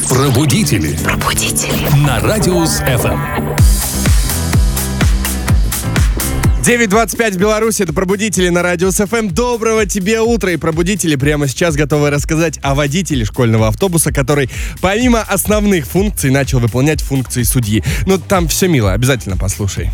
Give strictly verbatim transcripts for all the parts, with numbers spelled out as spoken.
Пробудители. Пробудители. На Радиус эф эм. девять двадцать пять в Беларуси, это «Пробудители» на Радиус эф эм. Доброго тебе утра! И «Пробудители» прямо сейчас готовы рассказать о водителе школьного автобуса, который помимо основных функций начал выполнять функции судьи. Ну, там все мило, обязательно послушай.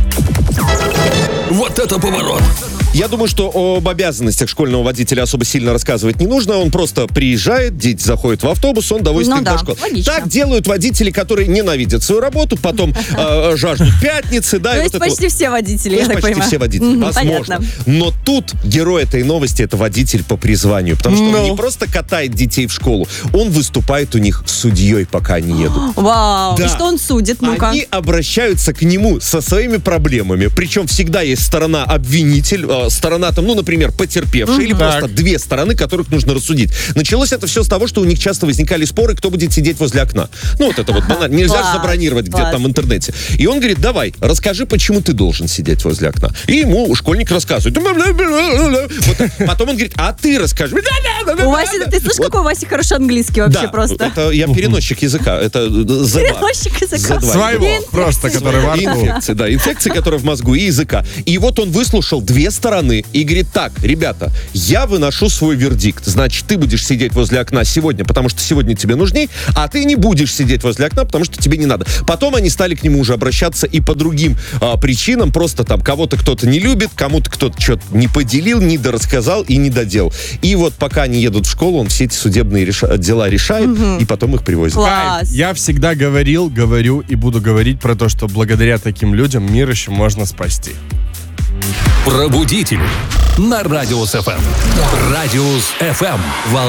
Вот это поворот! Я думаю, что об обязанностях школьного водителя особо сильно рассказывать не нужно. Он просто приезжает, дети заходят в автобус, он довозит Ну их да, до школы. логично. Так делают водители, которые ненавидят свою работу, потом э, жаждут пятницы. Да, То и есть вот это почти вот. все водители, То я есть так почти понимаю. все водители, Мгм, возможно. понятно. Но тут герой этой новости — это водитель по призванию. Потому что он Ну. не просто катает детей в школу, он выступает у них судьей, пока они едут. Вау, Да. и что он судит, ну-ка? Они обращаются к нему со своими проблемами. Причем всегда есть сторона обвинитель, э, сторона там, ну, например, потерпевший, или Так. просто две стороны, которых нужно рассудить. Началось это все с того, что у них часто возникали споры, кто будет сидеть возле окна. Ну, вот это вот банально. Нельзя же Класс, забронировать где-то класс. там в интернете. И он говорит: давай, расскажи, почему ты должен сидеть возле окна. И ему школьник рассказывает. Вот. Потом он говорит: а ты расскажи. У Васи, ты слышишь, Вот. какой у Васи хороший английский вообще Да, просто? это я переносчик языка. Это за два. Переносчик языка. За два. Своего, Инфекции. просто, который во рту. Инфекции, да, инфекции, которые в мозгу, и языка. И вот он выслушал две стороны и говорит: так, ребята, я выношу свой вердикт. Значит, ты будешь сидеть возле окна сегодня, потому что сегодня тебе нужней, а ты не будешь сидеть возле окна, потому что тебе не надо. Потом они стали к нему уже обращаться и по другим а, причинам. Просто там кого-то кто-то не любит, кому-то кто-то что-то не поделил, не дорассказал и не доделал. И вот пока они едут в школу, он все эти судебные реша- дела решает, и потом их привозит. Класс. Кайф. Я всегда говорил, говорю и буду говорить про то, что благодаря таким людям мир еще можно спасти. Пробудители. На Радиус эф эм. Радиус эф эм.